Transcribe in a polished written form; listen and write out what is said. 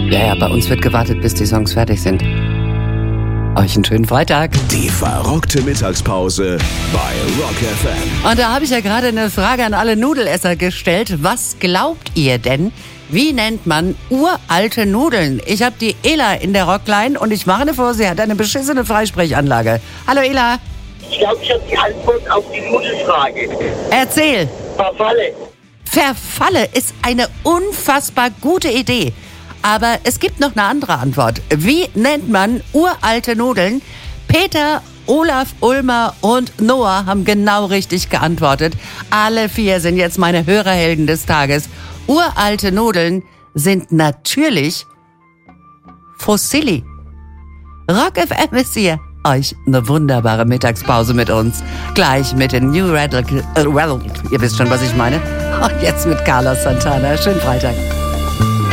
Ja, bei uns wird gewartet, bis die Songs fertig sind. Euch einen schönen Freitag. Die verrockte Mittagspause bei Rock FM. Und da habe ich ja gerade eine Frage an alle Nudelesser gestellt. Was glaubt ihr denn? Wie nennt man uralte Nudeln? Ich habe die Ela in der Rockline und ich warne vor, sie hat eine beschissene Freisprechanlage. Hallo Ela. Ich glaube, ich habe die Antwort auf die Nudelfrage. Erzähl. Verfalle. Verfalle ist eine unfassbar gute Idee. Aber es gibt noch eine andere Antwort. Wie nennt man uralte Nudeln? Peter, Olaf, Ulmer und Noah haben genau richtig geantwortet. Alle 4 sind jetzt meine Hörerhelden des Tages. Uralte Nudeln sind natürlich Fossili. Rock FM ist hier. Euch eine wunderbare Mittagspause mit uns. Gleich mit den New Radical. Ihr wisst schon, was ich meine. Und jetzt mit Carlos Santana. Schönen Freitag.